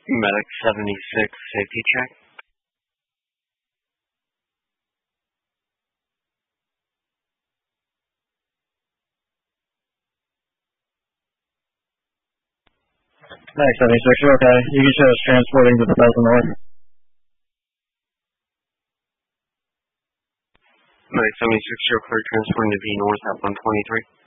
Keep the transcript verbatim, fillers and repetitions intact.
Medic seventy-six, safety check. Medic seventy-six, you're okay. You can show us transporting to the Thousand North. Medic seventy-six, you're clear transporting to V North at one twenty-three.